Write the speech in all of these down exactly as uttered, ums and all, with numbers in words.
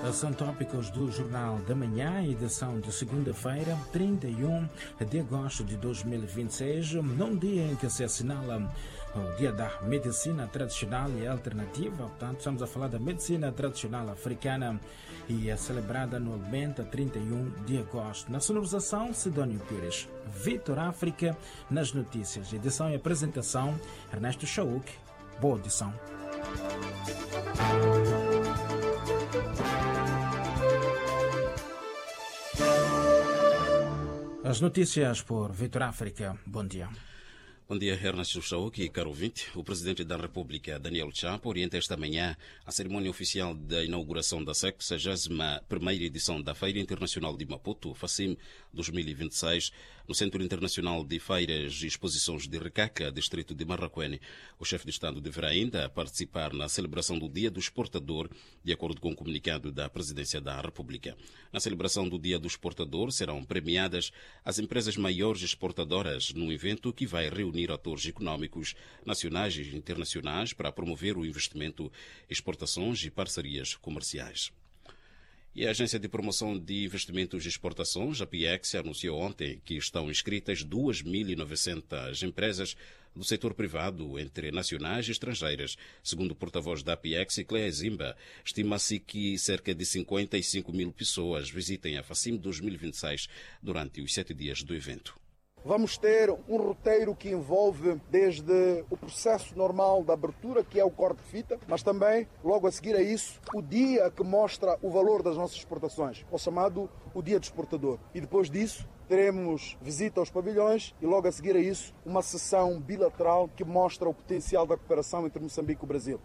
São tópicos do Jornal da Manhã, edição de segunda-feira, trinta e um de agosto de dois mil e vinte e seis, num dia em que se assinala o Dia da Medicina Tradicional e Alternativa. Portanto, estamos a falar da medicina tradicional africana e é celebrada anualmente a trinta e um de agosto. Na sonorização, Sidónio Pires. Vitor África nas notícias. Edição e apresentação, Ernesto Chauk. Boa audição. As notícias por Vitor África. Bom dia. Bom dia, Ernesto Chauk e caro ouvinte. O Presidente da República, Daniel Chapo, orienta esta manhã a cerimônia oficial da inauguração da sexagésima primeira edição da Feira Internacional de Maputo, FACIM dois mil e vinte e seis, no Centro Internacional de Feiras e Exposições de Ricaca, distrito de Marraquene. O chefe de Estado deverá ainda participar na celebração do Dia do Exportador, de acordo com o comunicado da Presidência da República. Na celebração do Dia do Exportador serão premiadas as empresas maiores exportadoras num evento que vai reunir atores económicos nacionais e internacionais para promover o investimento, exportações e parcerias comerciais. E a Agência de Promoção de Investimentos e Exportações, a PIEX, anunciou ontem que estão inscritas duas mil e novecentas empresas do setor privado, entre nacionais e estrangeiras. Segundo o porta-voz da PIEX, Cléa Zimba, estima-se que cerca de cinquenta e cinco mil pessoas visitem a FACIM dois mil e vinte e seis durante os sete dias do evento. Vamos ter um roteiro que envolve desde o processo normal da abertura, que é o corte de fita, mas também, logo a seguir a isso, o dia que mostra o valor das nossas exportações, o chamado o Dia do Exportador. E depois disso, teremos visita aos pavilhões e, logo a seguir a isso, uma sessão bilateral que mostra o potencial da cooperação entre Moçambique e o Brasil.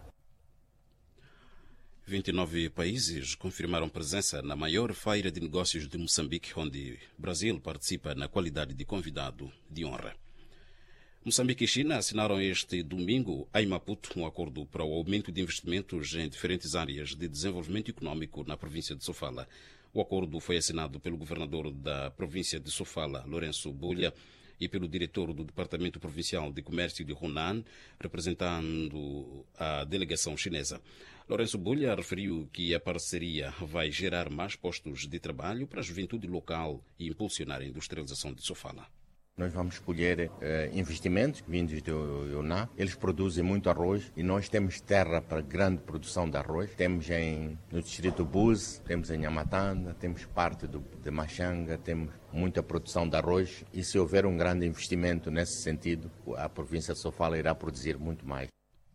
vinte e nove países confirmaram presença na maior feira de negócios de Moçambique, onde o Brasil participa na qualidade de convidado de honra. Moçambique e China assinaram este domingo em Maputo um acordo para o aumento de investimentos em diferentes áreas de desenvolvimento econômico na província de Sofala. O acordo foi assinado pelo governador da província de Sofala, Lourenço Bulha, e pelo diretor do Departamento Provincial de Comércio de Hunan, representando a delegação chinesa. Lourenço Bulha referiu que a parceria vai gerar mais postos de trabalho para a juventude local e impulsionar a industrialização de Sofala. Nós vamos escolher eh, investimentos vindos do Yunnan. Eles produzem muito arroz e nós temos terra para grande produção de arroz. Temos em, no distrito Buse, temos em Amatanda, temos parte do, de Machanga, temos muita produção de arroz. E se houver um grande investimento nesse sentido, a província de Sofala irá produzir muito mais.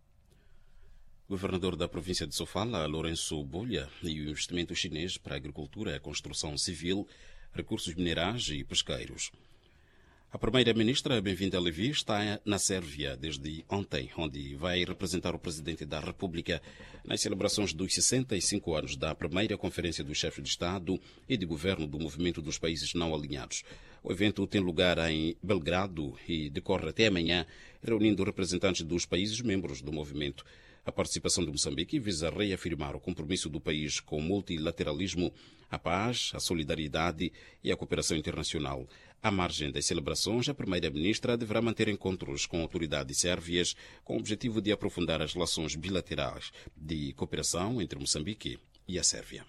O governador da província de Sofala, Lourenço Bulha, e o investimento chinês para a agricultura, a construção civil, recursos minerais e pesqueiros. A primeira-ministra, Bem-vinda Levi, está na Sérvia desde ontem, onde vai representar o presidente da República nas celebrações dos sessenta e cinco anos da primeira Conferência dos Chefes de Estado e de Governo do Movimento dos Países Não Alinhados. O evento tem lugar em Belgrado e decorre até amanhã, reunindo representantes dos países membros do movimento. A participação de Moçambique visa reafirmar o compromisso do país com o multilateralismo, a paz, a solidariedade e a cooperação internacional. À margem das celebrações, a primeira-ministra deverá manter encontros com autoridades sérvias com o objetivo de aprofundar as relações bilaterais de cooperação entre Moçambique e a Sérvia.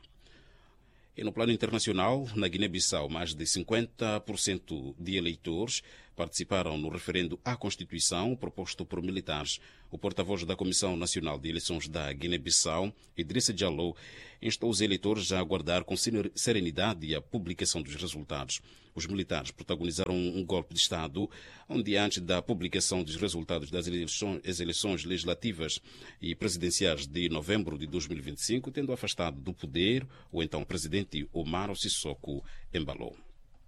E no plano internacional, na Guiné-Bissau, mais de cinquenta por cento de eleitores participaram no referendo à Constituição proposto por militares. O porta-voz da Comissão Nacional de Eleições da Guiné-Bissau, Idrissa Diallo, instou os eleitores a aguardar com serenidade a publicação dos resultados. Os militares protagonizaram um golpe de Estado, onde antes da publicação dos resultados das eleições, as eleições legislativas e presidenciais de novembro de dois mil e vinte e cinco, tendo afastado do poder o então presidente Omar Sissoko Embalo.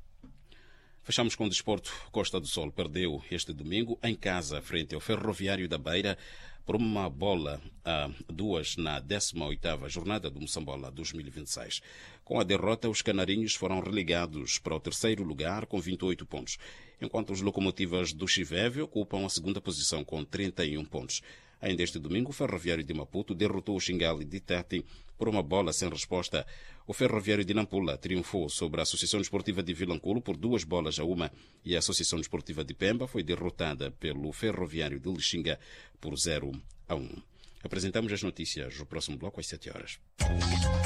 Fechamos com o desporto. Costa do Sol perdeu este domingo em casa frente ao Ferroviário da Beira por uma bola a duas na décima oitava jornada do Moçambola dois mil e vinte e seis. Com a derrota, os canarinhos foram relegados para o terceiro lugar com vinte e oito pontos, enquanto os locomotivas do Chiveve ocupam a segunda posição com trinta e um pontos. Ainda este domingo, o Ferroviário de Maputo derrotou o Xingali de Tete por uma bola sem resposta. O Ferroviário de Nampula triunfou sobre a Associação Desportiva de Vilanculo por duas bolas a uma e a Associação Desportiva de Pemba foi derrotada pelo Ferroviário de Lixinga por zero a um. Apresentamos as notícias no próximo bloco às sete horas.